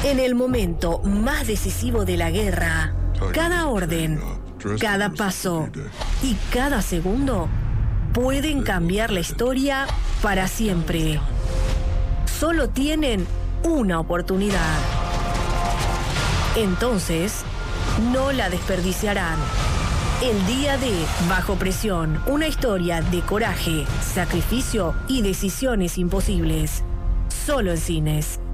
En el momento más decisivo de la guerra, cada orden, cada paso y cada segundo pueden cambiar la historia para siempre. Solo tienen una oportunidad. Entonces, no la desperdiciarán. El día de Bajo Presión, una historia de coraje, sacrificio y decisiones imposibles. Solo en cines.